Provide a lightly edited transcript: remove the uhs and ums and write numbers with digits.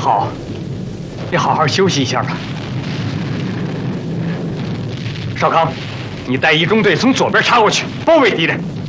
好，你好好休息一下吧。少康，你带一中队从左边插过去，包围敌人。